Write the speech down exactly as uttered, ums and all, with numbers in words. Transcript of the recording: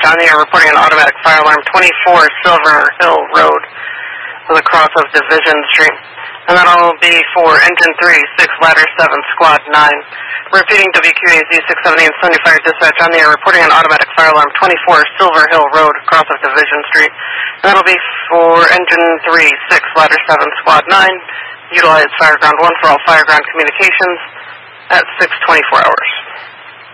On the air reporting an automatic fire alarm, twenty-four Silver Hill Road, with a cross of Division Street. And that'll be for Engine three, six, Ladder seven, Squad nine. Repeating W Q A Z six seventy and seventy Fire Dispatch on the air reporting an automatic fire alarm, twenty-four Silver Hill Road, cross of Division Street. And that'll be for Engine three, six, Ladder seven, Squad nine. Utilize Fireground one for all Fireground communications at six twenty-four hours.